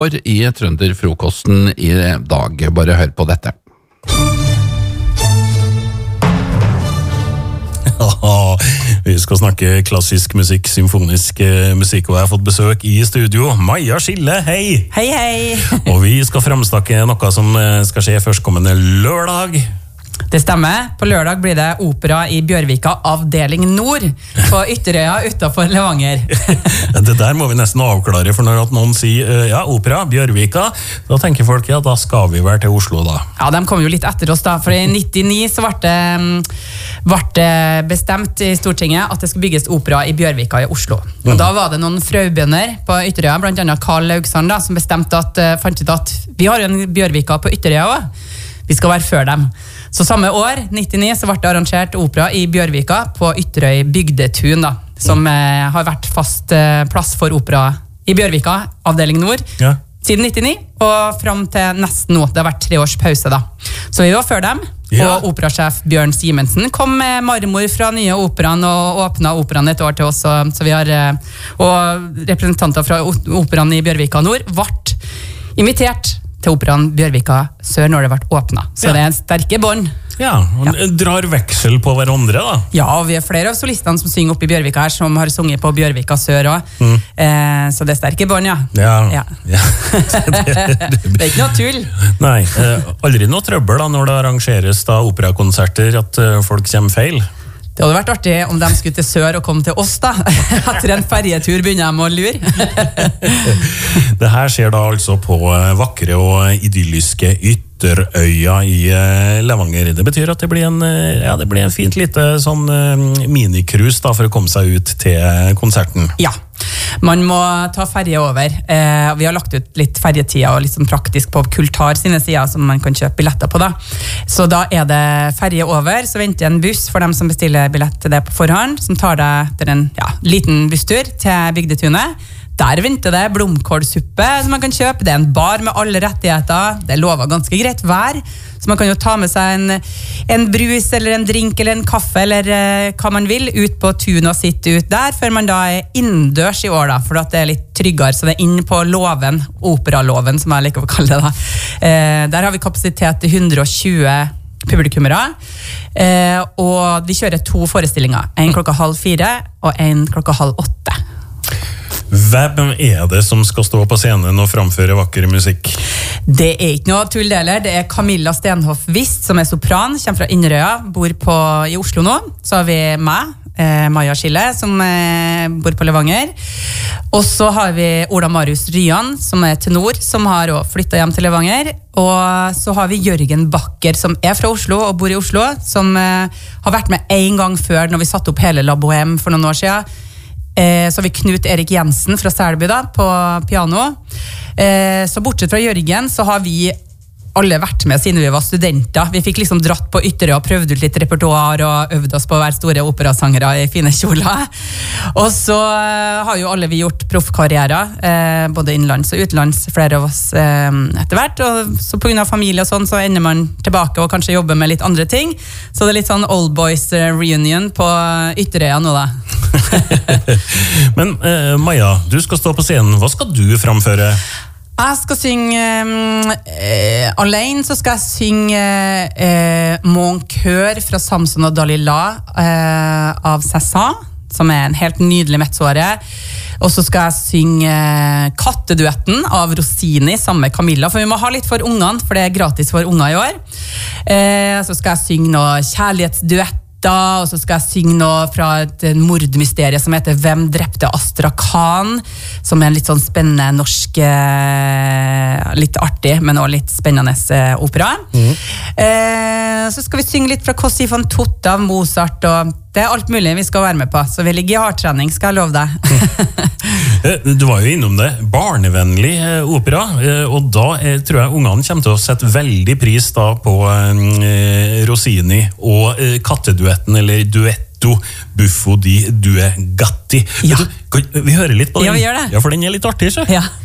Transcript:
I Trønderfrokosten I dag. Bare hør på dette. Vi skal snakke klassisk musikk, symfonisk musikk, og jeg har fått besøk I studio. Maja Skille, hei! Hei, hei! Og vi skal fremstakke noe som skal skje førstkommende lørdag. Det stemmer. På lørdag blir det opera I Bjørvika, avdeling Nord, på Ytterøya utenfor Levanger. Det der må vi nesten avklare, for når noen sier ja, opera, Bjørvika, da tenker folk, ja, da skal vi være til Oslo da. Ja, de kom jo litt etter oss da, for I 99 så ble det bestemt I Stortinget at det skulle bygges opera I Bjørvika I Oslo. Og da var det noen fraubønder på Ytterøya, blant annet Karl Laugsand da, som bestemte fant ut at vi har en Bjørvika på Ytterøya også. Vi skal være før dem. Så samme år, 99, så ble det arrangert opera I Bjørvika på Ytterøy Bygdetun, da, som har vært fast plass for opera I Bjørvika, avdeling Nord, siden 99, og frem til nesten nå. Det har vært 3 års pause da. Så vi var før dem, og operasjef Bjørn Simensen kom med marmor fra nye operaen og åpnet operaen et år til oss, så vi har, og representanter fra operaen I Bjørvika Nord ble invitert til operaen Bjørvika Sør når det ble åpnet. Så det en sterke bånd. Ja, og drar veksel på hverandre da. Ja, og vi flere av solistene som synger oppe I Bjørvika her, som har sunget på Bjørvika Sør også. Så det sterke bånd, ja. Ja. Det ikke noe tull. Nei, aldri noe trøbbel da når det arrangeres da operakonserter at folk kommer feil. Det hadde vært artig om de skulle til Sør og komme til oss da. Etter en ferietur begynner de å lure. Det her skjer da altså på vakre og idylliske Ytterøya I Levanger. Det betyr at det blir en fint lite sånn minikrus da for å komme seg ut til konserten. Ja. Man må ta ferie over. Vi har lagt ut litt ferietider og litt sånn praktisk på Kultar sine sider som man kan kjøpe billetter på da. Så da det ferie over, så venter en buss for dem som bestiller billett til det på forhånd, som tar deg etter en liten busstur til Bygdetunet. Der venter det blomkålsuppe som man kan kjøpe. Det en bar med alle rettigheter. Det lover ganske greit vær. Så man kan jo ta med seg en brus eller en drink eller en kaffe eller hva man vil ut på tunet og sitte ut der, før man da innendørs I år da, for at det litt tryggere, så det inne på loven, operaloven som jeg liker å kalle det da. Der har vi kapasitet til 120 publikummere, og vi kjører 2 forestillinger, en 3:30 og en 7:30. Hvem det som skal stå på scenen og framføre vakker musikk? Det ikke noe tulldeler. Det Camilla Stenhoff Vist, som sopran, kommer fra Inderøya, bor I Oslo nå. Så har vi meg, Maja Skille, som bor på Levanger. Og så har vi Ola Marius Ryan, som tenor, som har også flyttet hjem til Levanger. Og så har vi Jørgen Bakker, som fra Oslo og bor I Oslo, som har vært med en gang før når vi satte opp hele La Bohème for noen år siden. Så har vi Knut Erik Jensen fra Selby da, på piano. Så bortsett fra Jørgen så har vi alle vært med siden vi var studenter. Vi fikk liksom dratt på Ytterøya og prøvd ut litt repertoar og øvd oss på å være store operasangere I fine kjoler. Og så har jo alle vi gjort proffkarrierer, både innenlands og utenlands, flere av oss etter hvert. Og så på grunn av familie og sånn, så ender man tilbake og kanskje jobber med litt andre ting. Så det litt sånn old boys reunion på Ytterøya nå da. Men Maja, du skal stå på scenen. Hva skal du framføre? Jeg skal synge alene, så skal jeg synge Mon Coeur fra Samson og Dalila av Cézanne, som en helt nydelig mezzore. Og så skal jeg synge Katteduetten av Rossini sammen med Camilla, for vi må ha litt for ungene, for det gratis for unger I år. Så skal jeg synge noe kjærlighetsduett, og så skal jeg synge noe fra et mordmysterie som heter Hvem drepte Astra Khan, som en litt sånn spennende norsk, litt artig, men også litt spennende opera. Så skal vi synge litt fra Così fan tutte av Mozart, og det alt mulig vi skal være med på, så vi ligger I hardtrening, skal jeg love deg. Du var jo innom det, barnevennlig opera, og da tror jeg ungene kommer til å sette veldig pris da på Rossini og katteduetten, eller duetto Buffo di due gatti. Ja. Vi hører litt på den. Ja, vi gjør det. Ja, for den litt artig, så. Ja.